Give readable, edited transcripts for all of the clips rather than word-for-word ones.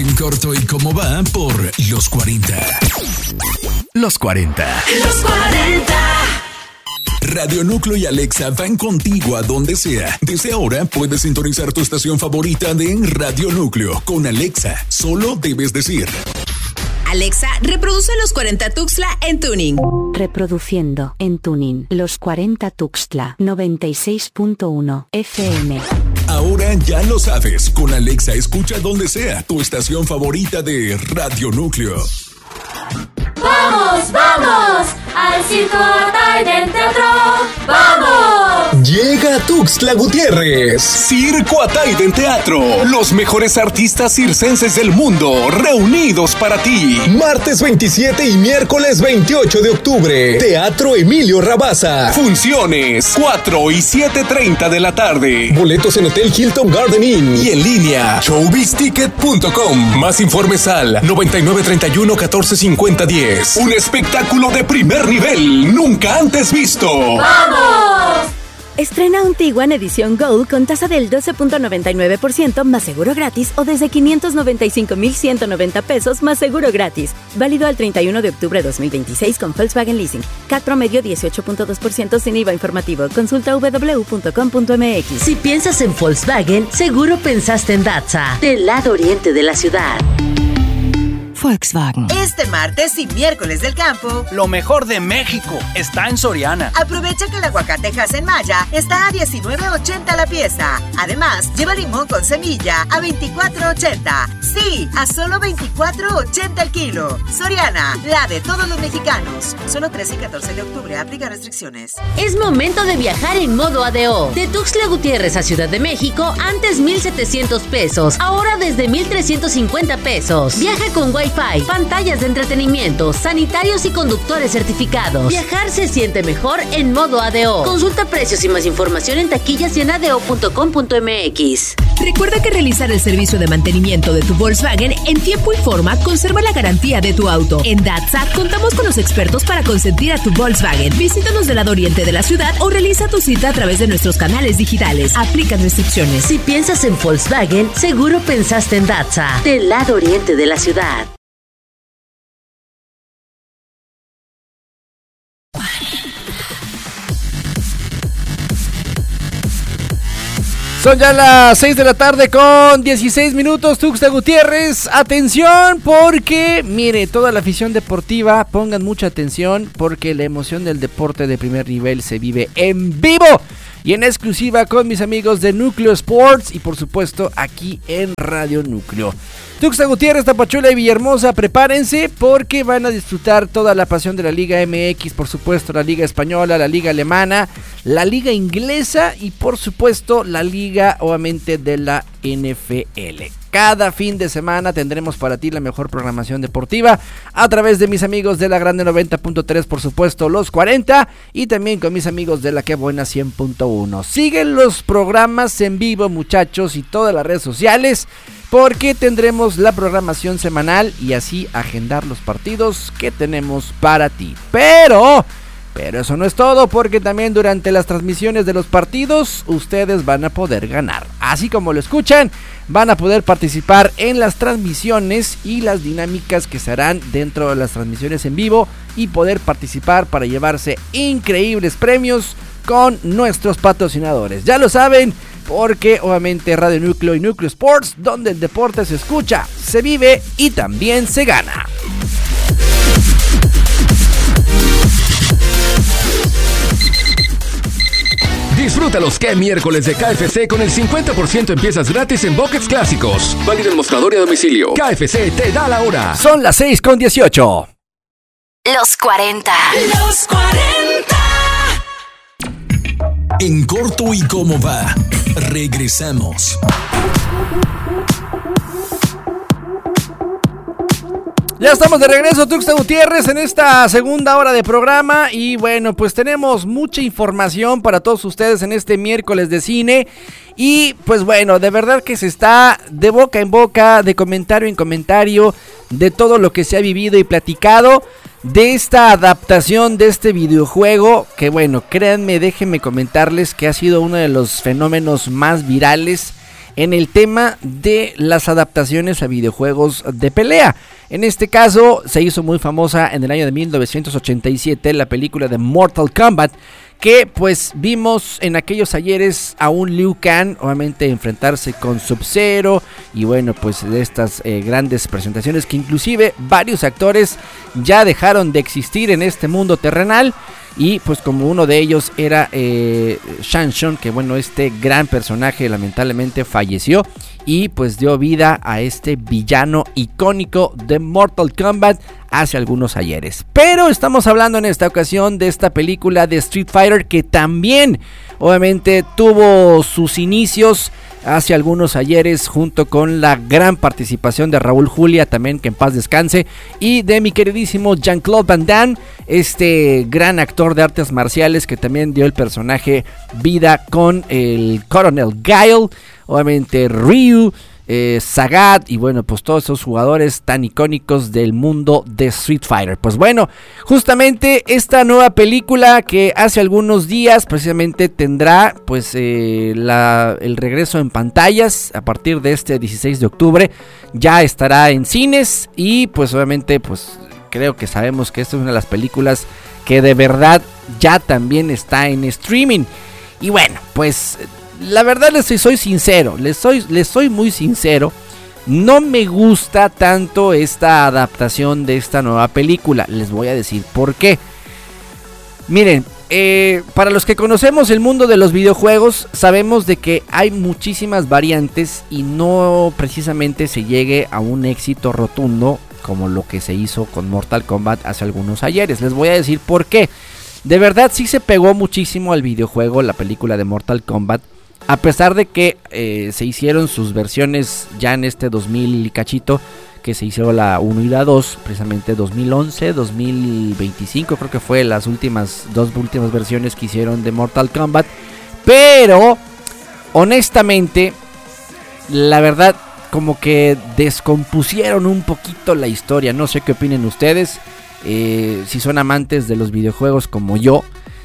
En corto y cómo va por Los 40. Los 40. Los 40. Radio Núcleo y Alexa van contigo a donde sea. Desde ahora puedes sintonizar tu estación favorita de Radio Núcleo. Con Alexa, solo debes decir: Alexa, reproduce Los 40 Tuxtla en tuning. Reproduciendo en tuning Los 40 Tuxtla 96.1 FM. Ahora ya lo sabes. Con Alexa escucha donde sea tu estación favorita de Radio Núcleo. ¡Vamos, vamos! ¡Al Circo Ataide Teatro! ¡Vamos! Llega Tuxtla Gutiérrez. Circo Ataide en Teatro. Los mejores artistas circenses del mundo reunidos para ti. Martes 27 y miércoles 28 de octubre. Teatro Emilio Rabasa. Funciones 4 y 7:30 de la tarde. Boletos en Hotel Hilton Garden Inn. Y en línea showbizticket.com. Más informes al 9931-145010. Un espectáculo de primer nivel, nunca antes visto. ¡Vamos! Estrena un Tiguan edición Gold con tasa del 12.99% más seguro gratis o desde 595,190 pesos más seguro gratis. Válido al 31 de octubre de 2026 con Volkswagen Leasing. CAT promedio 18.2% sin IVA informativo. Consulta www.com.mx. Si piensas en Volkswagen, seguro pensaste en Datsa, del lado oriente de la ciudad. Volkswagen. Este martes y miércoles del campo, lo mejor de México está en Soriana. Aprovecha que el aguacate en Maya está a $19.80 la pieza. Además, lleva limón con semilla a $24.80. Sí, a solo $24.80 el kilo. Soriana, la de todos los mexicanos. Solo 13 y 14 de octubre. Aplica restricciones. Es momento de viajar en modo ADO. De Tuxtla Gutiérrez a Ciudad de México, antes 1,700 pesos. Ahora desde 1,350 pesos. Viaja con Wi-Fi, pantallas de entretenimiento, sanitarios y conductores certificados. Viajar se siente mejor en modo ADO. Consulta precios y más información en taquillas y en ado.com.mx. Recuerda que realizar el servicio de mantenimiento de tu Volkswagen en tiempo y forma conserva la garantía de tu auto. En Datsa contamos con los expertos para consentir a tu Volkswagen. Visítanos del lado oriente de la ciudad o realiza tu cita a través de nuestros canales digitales. Aplican restricciones. Si piensas en Volkswagen, seguro pensaste en Datsa, del lado oriente de la ciudad. Son ya las 6 de la tarde con 16 minutos, Tuxtla Gutiérrez. Atención porque, mire, toda la afición deportiva, pongan mucha atención porque la emoción del deporte de primer nivel se vive en vivo y en exclusiva con mis amigos de Núcleo Sports y por supuesto aquí en Radio Núcleo. Tuxtla Gutiérrez, Tapachula y Villahermosa, prepárense porque van a disfrutar toda la pasión de la Liga MX, por supuesto la Liga Española, la Liga Alemana, la Liga Inglesa y por supuesto la Liga obviamente de la NFL. Cada fin de semana tendremos para ti la mejor programación deportiva a través de mis amigos de la Grande 90.3, por supuesto los 40 y también con mis amigos de la Que Buena 100.1. Siguen los programas en vivo, muchachos, y todas las redes sociales porque tendremos la programación semanal y así agendar los partidos que tenemos para ti. Pero eso no es todo porque también durante las transmisiones de los partidos ustedes van a poder ganar. Así como lo escuchan, van a poder participar en las transmisiones y las dinámicas que se harán dentro de las transmisiones en vivo y poder participar para llevarse increíbles premios con nuestros patrocinadores. Ya lo saben, porque obviamente Radio Núcleo y Núcleo Sports, donde el deporte se escucha, se vive y también se gana. Disfruta los que miércoles de KFC con el 50% en piezas gratis en buckets clásicos. Válido en mostrador y a domicilio. KFC te da la hora. Son las 6:18. Los 40. Los 40. En corto y cómo va. Regresamos. Ya estamos de regreso, Tuxtla Gutiérrez, en esta segunda hora de programa. Y bueno, pues tenemos mucha información para todos ustedes en este miércoles de cine. Y pues bueno, de verdad que se está de boca en boca, de comentario en comentario, de todo lo que se ha vivido y platicado de esta adaptación de este videojuego. Que bueno, créanme, déjenme comentarles que ha sido uno de los fenómenos más virales en el tema de las adaptaciones a videojuegos de pelea. En este caso se hizo muy famosa en el año de 1987 la película de Mortal Kombat, que pues vimos en aquellos ayeres a un Liu Kang obviamente enfrentarse con Sub-Zero, y bueno, pues de estas grandes presentaciones que inclusive varios actores ya dejaron de existir en este mundo terrenal, y pues como uno de ellos era Shang Tsung, que bueno, este gran personaje lamentablemente falleció y pues dio vida a este villano icónico de Mortal Kombat hace algunos ayeres. Pero estamos hablando en esta ocasión de esta película de Street Fighter, que también obviamente tuvo sus inicios hace algunos ayeres junto con la gran participación de Raúl Julia, también que en paz descanse, y de mi queridísimo Jean-Claude Van Damme, este gran actor de artes marciales que también dio el personaje vida con el Coronel Guile, obviamente Ryu, Sagat, y bueno, pues todos esos jugadores tan icónicos del mundo de Street Fighter. Pues bueno, justamente esta nueva película que hace algunos días precisamente tendrá pues el regreso en pantallas a partir de este 16 de octubre, ya estará en cines, y pues obviamente pues creo que sabemos que esta es una de las películas que de verdad ya también está en streaming. Y bueno, pues la verdad les soy sincero, les soy muy sincero, no me gusta tanto esta adaptación de esta nueva película. Les voy a decir por qué. Miren, para los que conocemos el mundo de los videojuegos, sabemos de que hay muchísimas variantes y no precisamente se llegue a un éxito rotundo como lo que se hizo con Mortal Kombat hace algunos ayeres. Les voy a decir por qué. De verdad sí se pegó muchísimo al videojuego la película de Mortal Kombat, a pesar de que se hicieron sus versiones ya en este 2000 y cachito, que se hicieron la 1 y la 2, precisamente 2011, 2025, creo que fue las dos últimas versiones que hicieron de Mortal Kombat. Pero, honestamente, la verdad, como que descompusieron un poquito la historia. No sé qué opinen ustedes, si son amantes de los videojuegos como yo.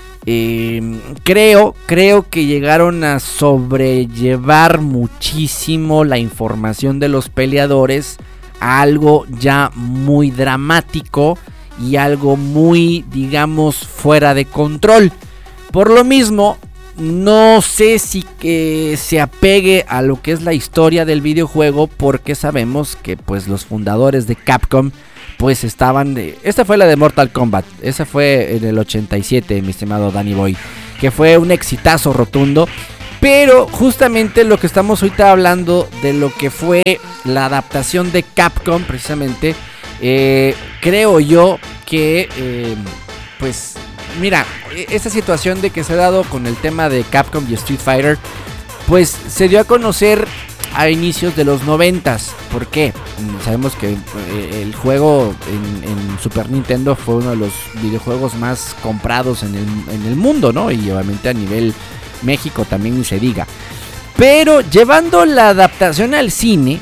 Creo que llegaron a sobrellevar muchísimo la información de los peleadores a algo ya muy dramático y algo muy, digamos, fuera de control. Por lo mismo, no sé si se apegue a lo que es la historia del videojuego, porque sabemos que pues los fundadores de Capcom pues estaban esta fue la de Mortal Kombat, esa fue en el 87, mi estimado Danny Boy, que fue un exitazo rotundo. Pero justamente lo que estamos ahorita hablando de lo que fue la adaptación de Capcom precisamente, creo yo que pues mira, esta situación de que se ha dado con el tema de Capcom y Street Fighter, pues se dio a conocer a inicios de los 90s. ¿Por qué? Sabemos que el juego en Super Nintendo fue uno de los videojuegos más comprados en el mundo, ¿no? Y obviamente a nivel México también ni se diga. Pero llevando la adaptación al cine,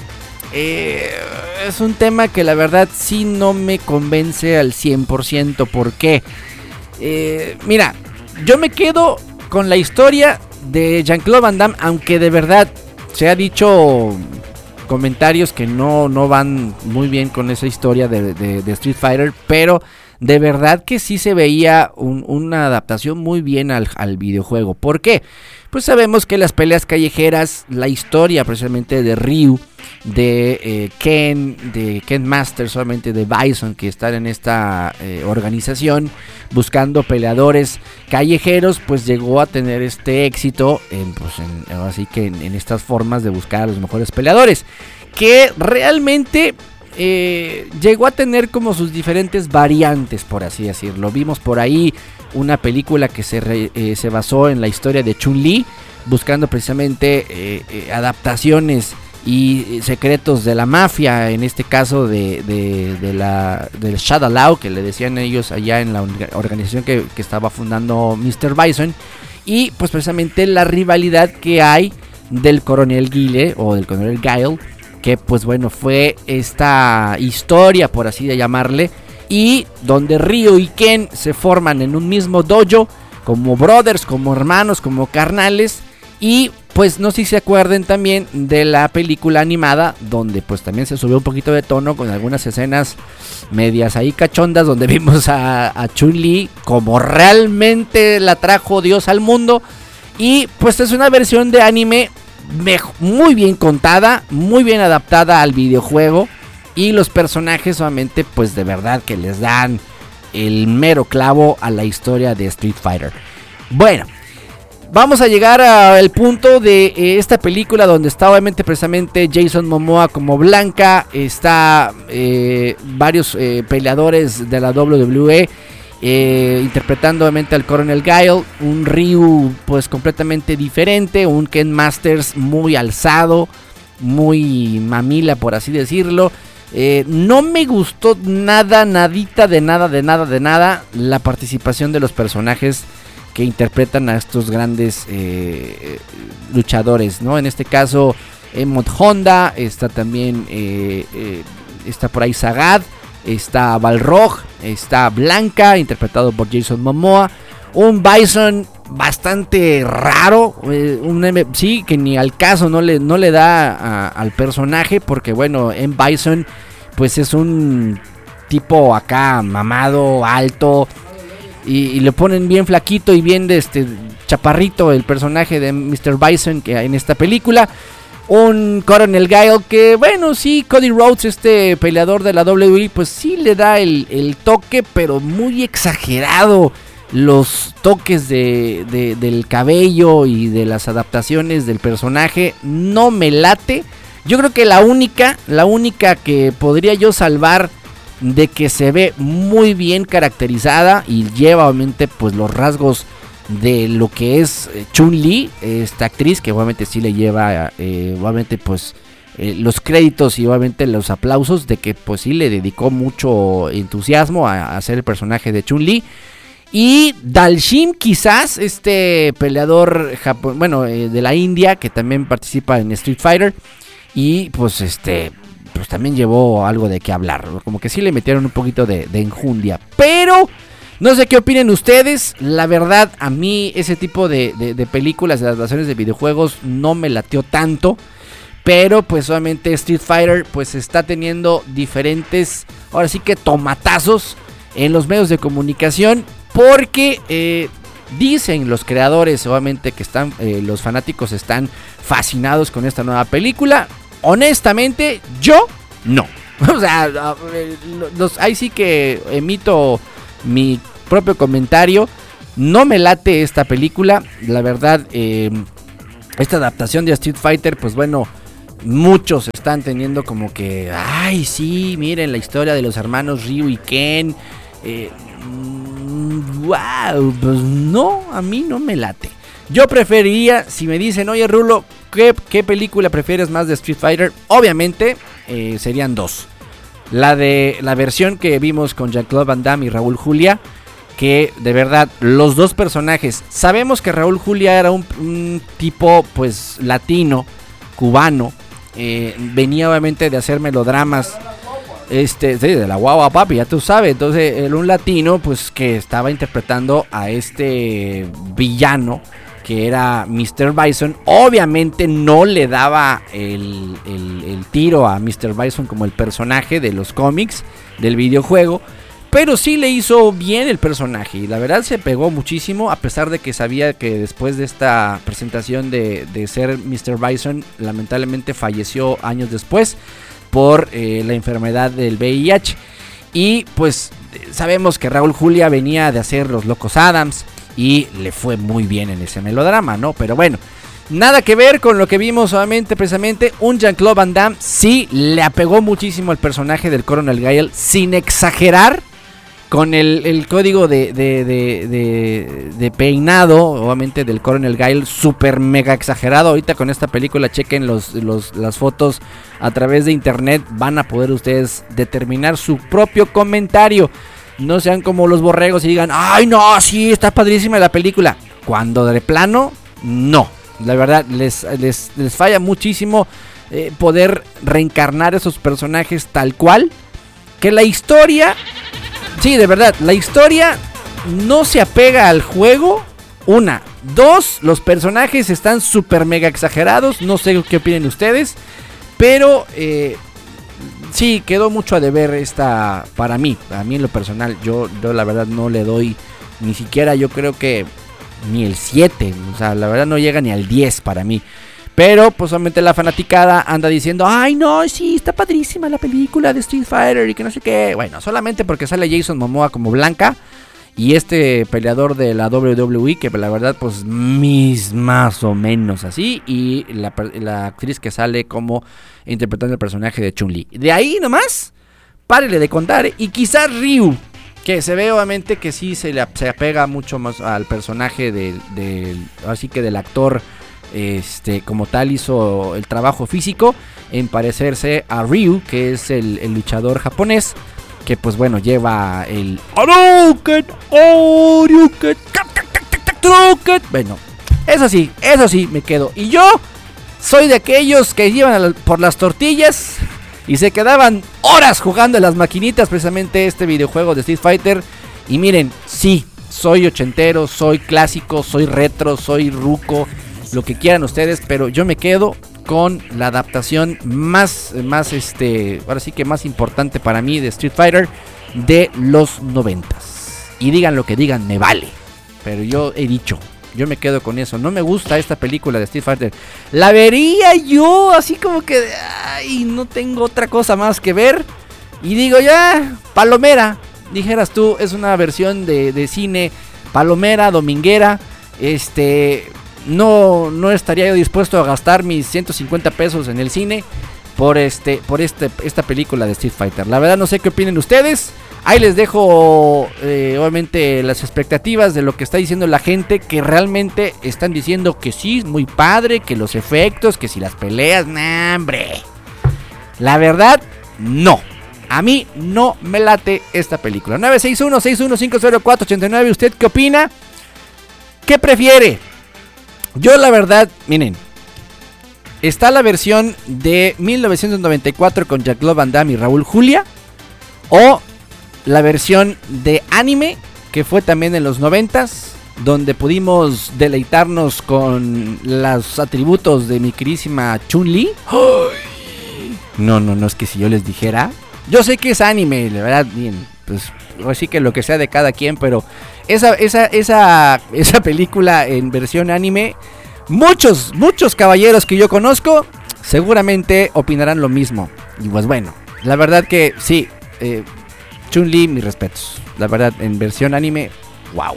es un tema que la verdad sí no me convence al 100%. ¿Por qué? Mira, yo me quedo con la historia de Jean-Claude Van Damme, aunque de verdad se ha dicho comentarios que no van muy bien con esa historia de Street Fighter, pero de verdad que sí se veía una adaptación muy bien al videojuego. ¿Por qué? Pues sabemos que las peleas callejeras, la historia precisamente de Ryu, de Ken Masters, solamente de Bison, que están en esta organización buscando peleadores callejeros, pues llegó a tener este éxito así que en estas formas de buscar a los mejores peleadores, que realmente llegó a tener como sus diferentes variantes, por así decirlo. Vimos por ahí una película que se basó en la historia de Chun-Li, buscando precisamente adaptaciones y secretos de la mafia, en este caso del Shadow Law, que le decían ellos allá en la organización que estaba fundando Mr. Bison, y pues precisamente la rivalidad que hay del Coronel Guile o del Coronel Guile, que pues bueno, fue esta historia, por así de llamarle, y donde Ryu y Ken se forman en un mismo dojo como brothers, como hermanos, como carnales, y pues no sé si se acuerden también de la película animada, donde pues también se subió un poquito de tono con algunas escenas medias ahí cachondas, donde vimos a Chun-Li como realmente la trajo Dios al mundo. Y pues es una versión de anime muy bien contada, muy bien adaptada al videojuego. Y los personajes solamente pues de verdad que les dan el mero clavo a la historia de Street Fighter. Bueno, vamos a llegar al punto de esta película donde está obviamente precisamente Jason Momoa como Blanca. Está varios peleadores de la WWE interpretando obviamente al Coronel Guile. Un Ryu pues completamente diferente. Un Ken Masters muy alzado, muy mamila por así decirlo. No me gustó nadita de nada la participación de los personajes que interpretan a estos grandes luchadores, ¿no? En este caso, Emmett Honda, está también, está por ahí Sagat, está Balrog, está Blanca, interpretado por Jason Momoa, un Bison bastante raro, sí, que ni al caso no le da al personaje, porque bueno, en Bison pues es un tipo acá mamado, alto, y le ponen bien flaquito y bien chaparrito el personaje de Mr. Bison que hay en esta película. Un Coronel Guile que, bueno, sí, Cody Rhodes, este peleador de la WWE, pues sí le da el toque, pero muy exagerado. Los toques del cabello y de las adaptaciones del personaje no me late. Yo creo que la única que podría yo salvar de que se ve muy bien caracterizada y lleva obviamente pues los rasgos de lo que es Chun-Li, esta actriz que obviamente sí le lleva obviamente pues los créditos y obviamente los aplausos de que pues sí le dedicó mucho entusiasmo a hacer el personaje de Chun-Li. Y Dalsim quizás, este peleador de la India que también participa en Street Fighter y pues pues también llevó algo de qué hablar, como que sí le metieron un poquito de enjundia, pero no sé qué opinen ustedes. La verdad, a mí ese tipo de películas, de adaptaciones de videojuegos no me lateó tanto, pero pues obviamente Street Fighter pues está teniendo diferentes, ahora sí que tomatazos en los medios de comunicación, porque dicen los creadores obviamente que están, los fanáticos están fascinados con esta nueva película. Honestamente, yo no. O sea, ahí sí que emito mi propio comentario. No me late esta película. La verdad, esta adaptación de Street Fighter, pues bueno, muchos están teniendo como que, ay, sí, miren la historia de los hermanos Ryu y Ken. Wow, pues no, a mí no me late. Yo preferiría, si me dicen, oye Rulo, ¿qué película prefieres más de Street Fighter? Obviamente serían dos. La versión que vimos con Jean-Claude Van Damme y Raúl Julia, que de verdad los dos personajes, sabemos que Raúl Julia era un tipo pues latino, cubano, venía obviamente de hacer melodramas. Sí, de la guagua papi, ya tú sabes. Entonces era un latino pues que estaba interpretando a este villano que era Mr. Bison. Obviamente no le daba el tiro a Mr. Bison como el personaje de los cómics, del videojuego, pero sí le hizo bien el personaje y la verdad se pegó muchísimo, a pesar de que sabía que después de esta presentación de ser Mr. Bison, lamentablemente falleció años después por la enfermedad del VIH. Y pues sabemos que Raúl Julia venía de hacer Los Locos Adams y le fue muy bien en ese melodrama, ¿no? Pero bueno, nada que ver con lo que vimos solamente precisamente. Un Jean-Claude Van Damme sí le apegó muchísimo al personaje del Coronel Guile, sin exagerar, con el código de peinado, obviamente, del Coronel Guile, super mega exagerado. Ahorita con esta película, chequen las fotos a través de internet, van a poder ustedes determinar su propio comentario. No sean como los borregos y digan, ay no, sí, está padrísima la película, cuando de plano, no. La verdad, les falla muchísimo poder reencarnar esos personajes tal cual. Que la historia, sí, de verdad, la historia no se apega al juego. Una, 2, los personajes están súper mega exagerados. No sé qué opinen ustedes, pero sí, quedó mucho a deber esta para mí. A mí en lo personal, yo la verdad no le doy ni siquiera, yo creo que ni el 7. O sea, la verdad no llega ni al 10 para mí. Pero pues obviamente la fanaticada anda diciendo, ay no, sí, está padrísima la película de Street Fighter y que no sé qué. Bueno, solamente porque sale Jason Momoa como Blanca y este peleador de la WWE, que la verdad pues más o menos así. Y la actriz que sale como interpretando el personaje de Chun-Li. De ahí nomás, párele de contar. Y quizás Ryu, que se ve obviamente que sí se apega mucho más al personaje así que del actor. Como tal hizo el trabajo físico en parecerse a Ryu, que es el luchador japonés, que pues bueno, lleva el Hadouken, bueno, eso sí, me quedo. Y yo soy de aquellos que iban por las tortillas y se quedaban horas jugando en las maquinitas, precisamente este videojuego de Street Fighter. Y miren, sí, soy ochentero, soy clásico, soy retro, soy ruco, lo que quieran ustedes, pero yo me quedo con la adaptación más ahora sí que más importante para mí de Street Fighter de los 90s. Y digan lo que digan, me vale, pero yo he dicho, yo me quedo con eso. No me gusta esta película de Street Fighter. La vería yo así como que ay, no tengo otra cosa más que ver. Y digo ya, palomera, dijeras tú, es una versión de cine palomera, dominguera. No estaría yo dispuesto a gastar mis 150 pesos en el cine por esta película de Street Fighter. La verdad no sé qué opinen ustedes. Ahí les dejo obviamente las expectativas de lo que está diciendo la gente, que realmente están diciendo que sí, muy padre, que los efectos, que si las peleas, nah, hombre. La verdad, no. A mí no me late esta película. 961-6150489. ¿Usted qué opina? ¿Qué prefiere? Yo la verdad, miren, está la versión de 1994 con Jean-Claude Van Damme y Raúl Julia, o la versión de anime que fue también en los 90s, donde pudimos deleitarnos con los atributos de mi queridísima Chun-Li. No, es que si yo les dijera, yo sé que es anime, la verdad, bien, pues así que lo que sea de cada quien, pero esa película en versión anime, muchos caballeros que yo conozco seguramente opinarán lo mismo. Y pues bueno, la verdad que sí, Chun-Li, mis respetos. La verdad, en versión anime, wow.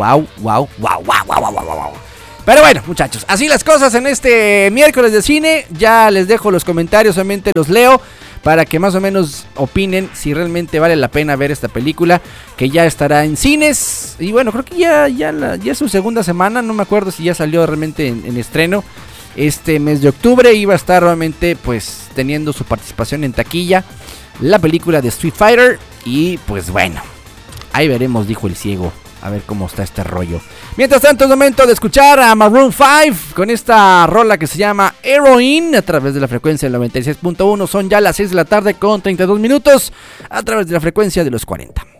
Pero bueno, muchachos, así las cosas en este miércoles de cine. Ya les dejo los comentarios, solamente los leo para que más o menos opinen si realmente vale la pena ver esta película, que ya estará en cines. Y bueno, creo que ya es su segunda semana, no me acuerdo si ya salió realmente en estreno. Este mes de octubre iba a estar realmente pues teniendo su participación en taquilla la película de Street Fighter. Y pues bueno, ahí veremos, dijo el ciego, a ver cómo está este rollo. Mientras tanto es momento de escuchar a Maroon 5 con esta rola que se llama Heroin a través de la frecuencia del 96.1. Son ya las 6 de la tarde con 32 minutos a través de la frecuencia de los 40.